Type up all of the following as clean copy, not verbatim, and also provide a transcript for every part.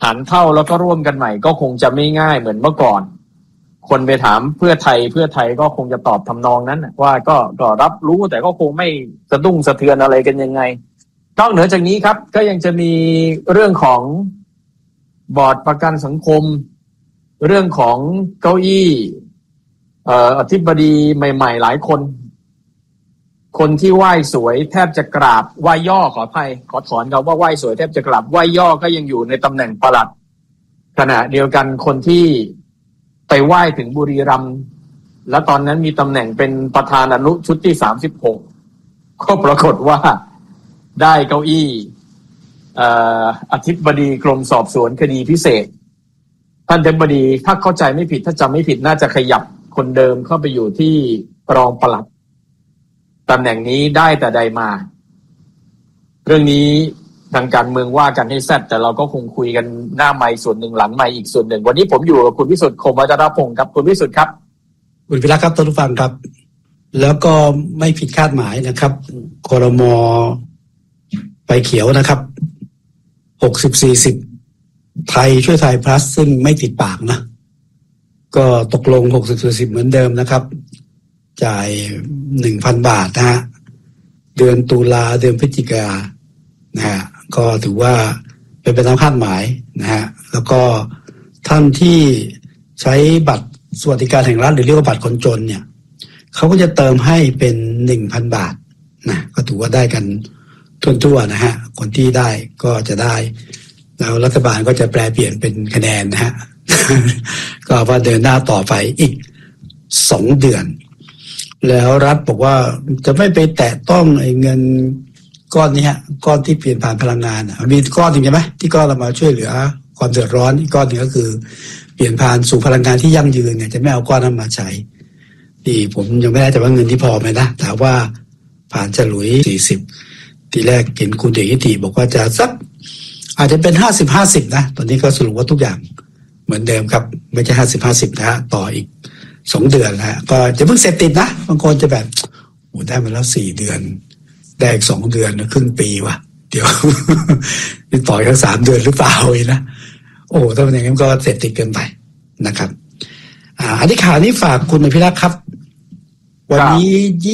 หารเท่าแล้วก็ร่วมกันใหม่ก็คงจะไม่ง่ายเหมือนเมื่อก่อนคนไปถามเพื่อไทยก็คงจะตอบทำนองนั้นว่าก็รับรู้แต่ก็คงไม่สะดุ้งสะเทือนอะไรกันยังไงนอกเหนือจากนี้ครับก็ยังจะมีเรื่องของบอร์ดประกันสังคมเรื่องของเก้าอี้อธิบดีใหม่ๆหลายคนที่ไหว้สวยแทบจะกราบไหว้ย่อขออภัยขอถอนคำว่าไหว้สวยแทบจะกราบไหว้ย่อก็ยังอยู่ในตำแหน่งปลัดขณะเดียวกันคนที่ไปไหว้ถึงบุรีรัมย์และตอนนั้นมีตำแหน่งเป็นประธานอนุชุดที่36ก็ปรากฏว่าได้เก้าอี้อธิบดีกรมสอบสวนคดีพิเศษท่านอธิบดีถ้าเข้าใจไม่ผิดถ้าจำไม่ผิดน่าจะขยับคนเดิมเข้าไปอยู่ที่รองปลัดตำแหน่งนี้ได้แต่ใดมาเรื่องนี้ทางการเมืองว่ากันให้แซ่บแต่เราก็คงคุยกันหน้าไมค์ส่วนหนึ่งหลังไมค์อีกส่วนหนึ่งวันนี้ผมอยู่กับคุณวิสุทธิ์คมวัชรพงศ์ครับคุณวิสุทธิ์ครับคุณพิรักษ์ครับท่านผู้ฟังครับแล้วก็ไม่ผิดคาดหมายนะครับครม.ไฟเขียวนะครับ60-40ไทยช่วยไทยพลัสซึ่งไม่ติดปากนะก็ตกลง60-40เหมือนเดิมนะครับจ่าย 1,000 บาทนะฮะเดือนตุลาเดือนพฤศจิกานะฮะก็ถือว่าเป็นไปตามคาดหมายนะฮะแล้วก็ท่านที่ใช้บัตรสวัสดิการแห่งรัฐหรือเรียกว่าบัตรคนจนเนี่ยเขาก็จะเติมให้เป็น 1,000 บาทนะก็ถือว่าได้กันทั่วๆนะฮะคนที่ได้ก็จะได้แล้วรัฐบาลก็จะแปลเปลี่ยนเป็นคะแนนนะฮะ ก็ว่าเดินหน้าต่อไปอีก2 เดือนแล้วรัฐบอกว่าจะไม่ไปแตะต้องไอ้เงินก้อนนี้ฮะก้อนที่เปลี่ยนผ่านพลังงานมีก้อนหนึ่งใช่ไหมที่ก้อนเรามาช่วยเหลือความเดือดร้อนอีกก้อนหนึ่งก็คือเปลี่ยนผ่านสู่พลังงานที่ยั่งยืนเนี่ยจะไม่เอาก้อนนั้นมาใช้ที่ผมยังไม่แน่ใจว่าเงินที่พอไหมนะแต่ว่าผ่านฉลุย40ทีแรกเห็นคุณเดชกิติบอกว่าจะสักอาจจะเป็น50-50นะตอนนี้ก็สรุปว่าทุกอย่างเหมือนเดิมครับไม่ใช่50-50นะฮะต่ออีก2 เดือนนะฮะก็จะเพิ่งเสร็จติดนะบางคนจะแบบโอ้ได้มาแล้ว4 เดือนได้อีก2 เดือนครึ่งปีว่ะเดี๋ยว ต่ออีก3 เดือนหรือเปล่าอีกนะโอ้ถ้าเป็นอย่างนั้นก็เสร็จติดเกินไปนะครับอันนี้ข่าวนี้ฝากคุณอภิรักษ์ครับวันนี้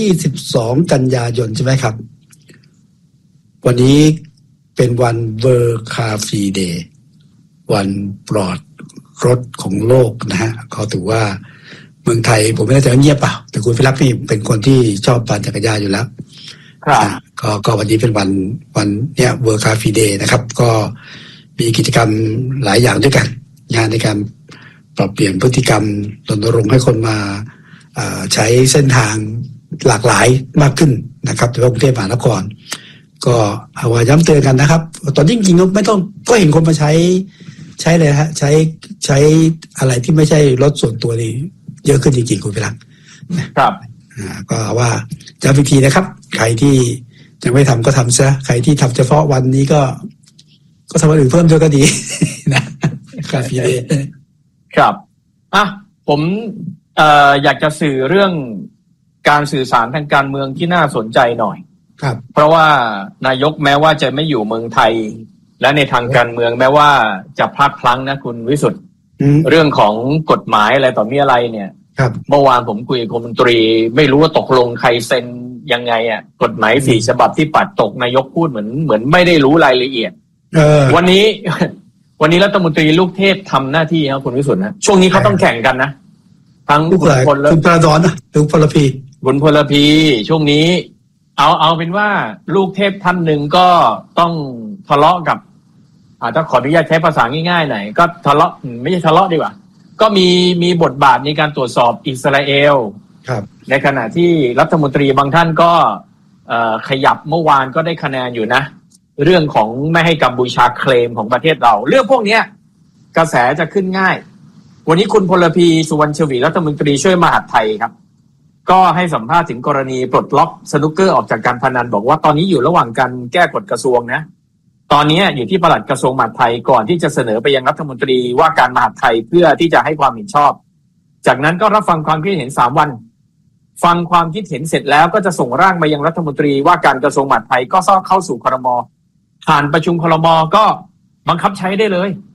22 กันยายนใช่ไหมครับวันนี้เป็นวันเวอร์คาฟรีเดย์วันปลอดรถของโลกนะฮะเขาถือว่าเมืองไทยผมไม่แน่ใจว่าเงียบเปล่าแต่คุณพิรักษ์นี่เป็นคนที่ชอบปั่นจักรยานอยู่แล้วก็วันนี้เป็นวันเนี่ยเวอร์คาฟรีเดย์นะครับก็มีกิจกรรมหลายอย่างด้วยกันงานในการปรับเปลี่ยนพฤติกรรมรณรงค์ให้คนมาใช้เส้นทางหลากหลายมากขึ้นนะครับโดยเฉพาะกรุงเทพมหานครก็เอาไว้ย้ำเตือนกันนะครับตอนนี้จริงๆไม่ต้องก็เห็นคนมาใช้เลยฮะใช้อะไรที่ไม่ใช่รถส่วนตัวนี่เยอะขึ้นจริงๆคุณพิรักษ์ครับก็ว่าจะวิธีนะครับใครที่ยังไม่ทำก็ทำซะใครที่ทำเฉพาะวันนี้ก็ทำวันอื่นเพิ่มด้วยก็ดีนะครับพี่เดครับผมอยากจะสื่อเรื่องการสื่อสารทางการเมืองที่น่าสนใจหน่อยครับเพราะว่านายกแม้ว่าจะไม่อยู่เมืองไทยและในทางการเมืองแม้ว่าจะพลาดพลั้งนะคุณวิสุทธิ์เรื่องของกฎหมายอะไรต่อมีอะไรเนี่ยเมื่อวานผมคุยกับมนตรีไม่รู้ว่าตกลงใครเซ็นยังไงกฎหมาย4 ฉบับที่ปัดตกนายกพูดเหมือนไม่ได้รู้รายละเอียดวันนี้รัฐมนตรีลูกเทพทำหน้าที่ครับคุณวิสุทธิ์นะช่วงนี้เขาต้องแข่งกันนะทั้งคุณพลดอนนะคุณพลพีคุณพลพีช่วงนี้เอาเป็นว่าลูกเทพท่านหนึ่งก็ต้องทะเลาะกับถ้าขออนุญาตใช้ภาษาง่ายๆหน่อยก็ทะเลาะไม่ใช่ทะเลาะดีกว่าก็มีบทบาทในการตรวจสอบอิสราเอลในขณะที่รัฐมนตรีบางท่านก็ขยับเมื่อวานก็ได้คะแนนอยู่นะเรื่องของไม่ให้กัมพูชาเคลมของประเทศเราเรื่องพวกนี้กระแสจะขึ้นง่ายวันนี้คุณพลพีสุวรรณชวีรัฐมนตรีช่วยมหาดไทยครับก็ให้สัมภาษณ์ถึงกรณีปลดล็อกสนุกเกอร์ออกจากการพนันบอกว่าตอนนี้อยู่ระหว่างการแก้กฎกระทรวงนะตอนนี้อยู่ที่ปลัดกระทรวงมหาดไทยก่อนที่จะเสนอไปยังรัฐมนตรีว่าการมหาดไทยเพื่อที่จะให้ความเห็นชอบจากนั้นก็รับฟังความคิดเห็น3 วันฟังความคิดเห็นเสร็จแล้วก็จะส่งร่างไปยังรัฐมนตรีว่าการกระทรวงมหาดไทยก็เข้าสู่ครม.ผ่านประชุมครม.ก็บังคับใช้ได้เลย